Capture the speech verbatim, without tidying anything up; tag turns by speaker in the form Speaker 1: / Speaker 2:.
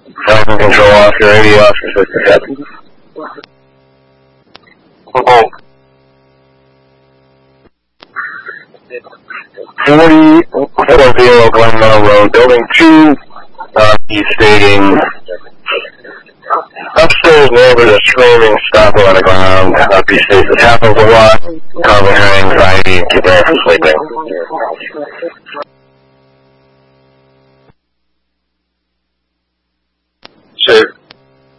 Speaker 1: Falcon Control, Oscar eighty, Oscar sixty-seven. Oh. forty, forty Glenmore Road, Building two, uh, east staging. Upstairs neighbors are screaming, stomping on the ground. Up east states this happens a lot, causing her anxiety and keeping her from sleeping. Sure.